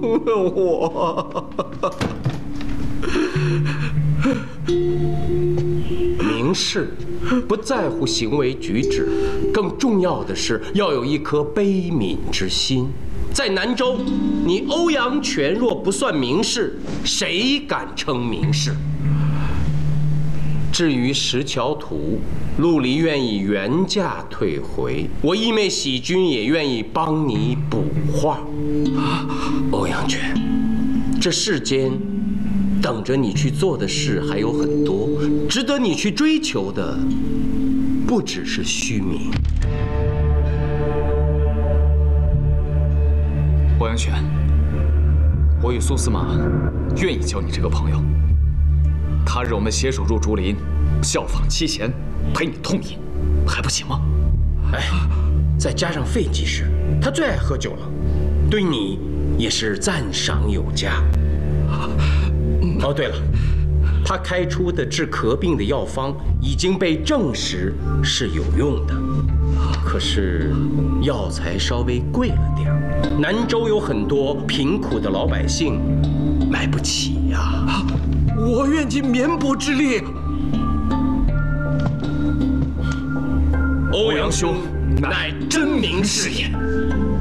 了我。明士不在乎行为举止，更重要的是要有一颗悲悯之心。在南州，你欧阳全若不算名士，谁敢称名士？至于石桥图，陆离愿意原价退回，我义妹喜君也愿意帮你补画。欧阳全，这世间等着你去做的事还有很多，值得你去追求的不只是虚名。 欧阳全，我与苏司马愿意交你这个朋友。他日我们携手入竹林，效仿妻贤，陪你痛饮，还不行吗？ 哎，再加上费技师，他最爱喝酒了，对你也是赞赏有加。哦，对了，他开出的治咳病的药方已经被证实是有用的，可是药材稍微贵了点儿，南州有很多贫苦的老百姓买不起呀。 我愿尽绵薄之力。 欧阳兄乃真名士也。